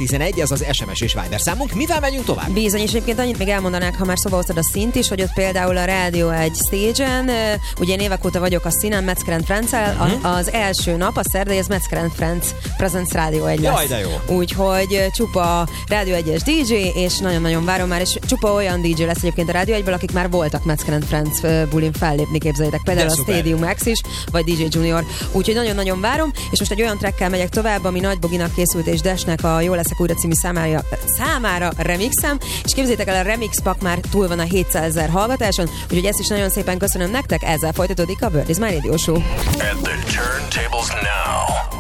0630 ez az SMS és Viber számunk. Mivel megyünk tovább? Bizony, és egyébként annyit még elmondanák, ha már szóba hoztad a szint is, hogy ott például a Rádió 1 stage-en, ugye én évek óta vagyok a színen, Metzger & Friends-el, az első nap, a szerdai, ez Metzger & Friends Presents Rádió 1 lesz. Jaj, de jó. Úgyhogy csupa Rádió 1-es DJ, és nagyon-nagyon várom már, és csupa olyan DJ lesz egyébként a Rádió 1-ből, akik már voltak Metzger & Friends bulin fellépni, képzeljétek. Például a Stadium Max is, vagy DJ Junior. Úgyhogy nagyon-nagyon várom, és most egy olyan trackkel megyek tovább, ami Nagy Boginak készült, és Desnek a Jól leszek újra című számára remixem, és képzeljétek el, a remix pak már túl van a 700 000 hallgatáson, úgyhogy ezt is nagyon szépen köszönöm nektek, ezzel folytatódik a Bird is My Radio Show. And the turntables now.